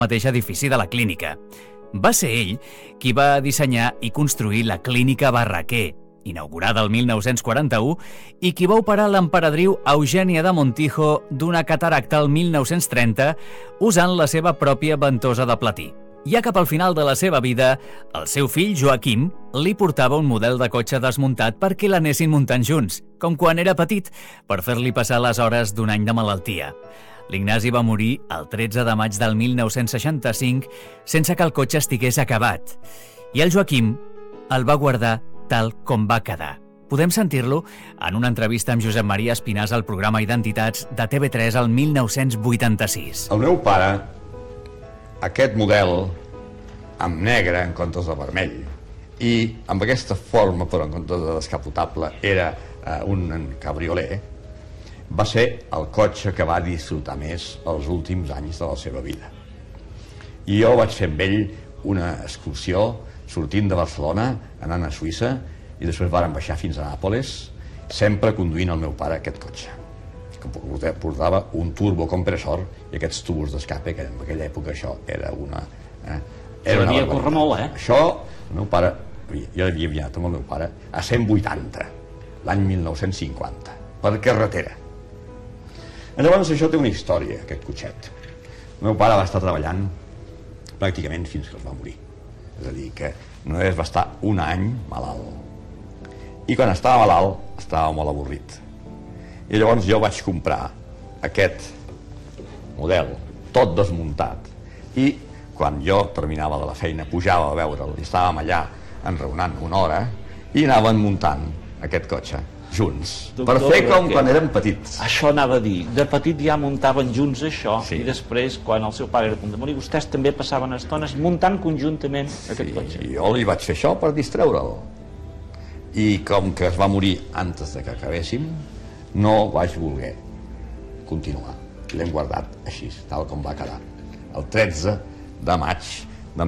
mateix edifici de la clínica. Va ser ell qui va dissenyar i construir la Clínica Barraquer, inaugurada el 1941, i qui va operar l'emperadriu Eugènia de Montijo d'una cataracta el 1930 usant la seva pròpia ventosa de platí. Ja cap al final de la seva vida, el seu fill Joaquim li portava un model de cotxe desmuntat perquè l'anessin muntant junts, com quan era petit, per fer-li passar les hores d'un any de malaltia. L'Ignasi va morir el 13 de maig del 1965 sense que el cotxe estigués acabat. I el Joaquim el va guardar tal com va quedar. Podem sentir-lo en una entrevista amb Josep Maria Espinàs al programa Identitats de TV3 el 1986. El meu pare, aquest model amb negre en comptes de vermell i amb aquesta forma però en comptes de descapotable era un cabriolet, va ser el cotxe que va disfrutar més els últims anys de la seva vida. I jo vaig fer amb ell una excursió sortint de Barcelona, anant a Suïssa, i després vàrem baixar fins a Nàpoles, sempre conduint el meu pare aquest cotxe, que portava un turbocompressor i aquests tubos d'escape, que en aquella època això era una... Era una córrer molt, Això, el meu pare, jo havia viatjat amb el meu pare a 180, l'any 1950, per carretera. Llavors això té una història, aquest cotxet. El meu pare va estar treballant pràcticament fins que es va morir. És a dir, que només va estar un any malalt. I quan estava malalt, estava molt avorrit. I llavors jo vaig comprar aquest model, tot desmuntat, i quan jo terminava de la feina, pujava a veure'l, i estàvem allà enraonant una hora, i anaven muntant aquest cotxe junts, per fer com quan érem petits. Això anava a dir, de petit ja muntaven junts això, i després, quan el seu pare era a punt de morir, vostès també passaven estones muntant conjuntament aquest cotxe. I jo li vaig fer això per distreure'l. I com que es va morir antes de que acabéssim, no vaig voler continuar. L'hem guardat així, tal com va quedar, el 13 de maig de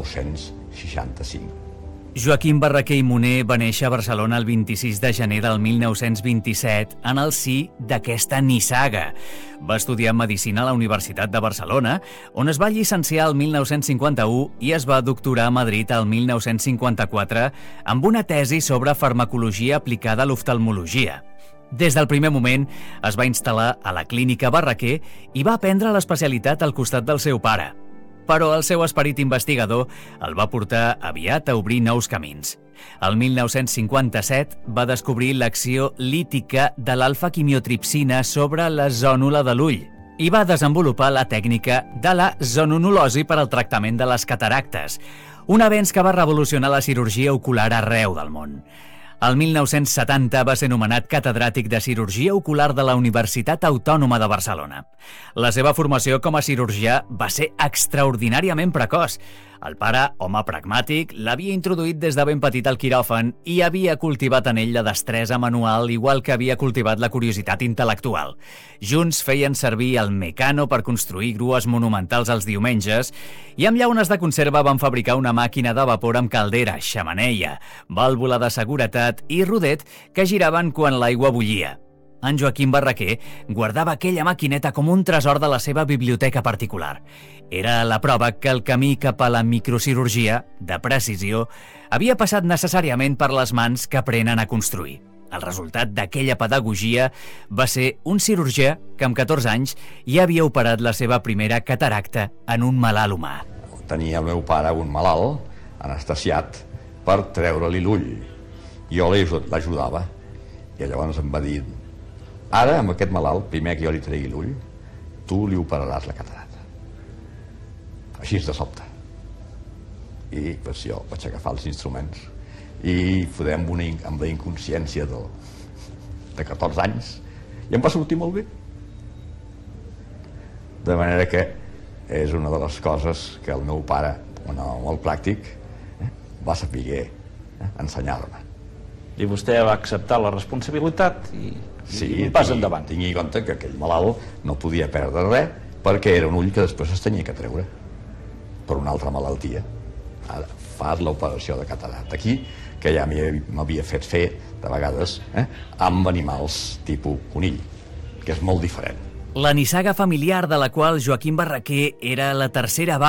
1965. Joaquim Barraquer i Moner va néixer a Barcelona el 26 de gener del 1927 en el si d'aquesta nissaga. Va estudiar Medicina a la Universitat de Barcelona, on es va llicenciar el 1951 i es va doctorar a Madrid el 1954 amb una tesi sobre farmacologia aplicada a l'oftalmologia. Des del primer moment es va instal·lar a la Clínica Barraquer i va aprendre l'especialitat al costat del seu pare. Però el seu esperit investigador el va portar aviat a obrir nous camins. El 1957 va descobrir l'acció lítica de l'alfa-quimiotripsina sobre la zònula de l'ull i va desenvolupar la tècnica de la zonunolosi per al tractament de les cataractes, un avenç que va revolucionar la cirurgia ocular arreu del món. El 1970 va ser nomenat catedràtic de cirurgia ocular de la Universitat Autònoma de Barcelona. La seva formació com a cirurgià va ser extraordinàriament precoç. El pare, home pragmàtic, l'havia introduït des de ben petit al quiròfan i havia cultivat en ell la destresa manual igual que havia cultivat la curiositat intel·lectual. Junts feien servir el mecano per construir grues monumentals els diumenges i amb llaunes de conserva van fabricar una màquina de vapor amb caldera, xemeneia, vàlvula de seguretat i rodet que giraven quan l'aigua bullia. En Joaquim Barraquer guardava aquella maquineta com un tresor de la seva biblioteca particular. Era la prova que el camí cap a la microcirurgia, de precisió, havia passat necessàriament per les mans que aprenen a construir. El resultat d'aquella pedagogia va ser un cirurgià que amb 14 anys ja havia operat la seva primera cataracta en un malalt humà. Tenia el meu pare un malalt, anestesiat, per treure-li l'ull. Jo l'ajudava i llavors em va dir: ara, amb aquest malalt, primer que jo li tregui l'ull, tu li operaràs la cataracta. Així de sobte. I doncs, jo vaig agafar els instruments i podem amb la inconsciència de 14 anys i em va sortir molt bé. De manera que és una de les coses que el meu pare, un home molt pràctic, va saber ensenyar-me. I vostè va acceptar la responsabilitat i pas endavant. Tingui en compte que aquell malalt no podia perdre res perquè era un ull que després es tenia que treure per una altra malaltia. Ara fas l'operació de cataracta aquí, que ja m'havia fet fer de vegades amb animals tipus conill, que és molt diferent. La nissaga familiar de la qual Joaquim Barraquer era la tercera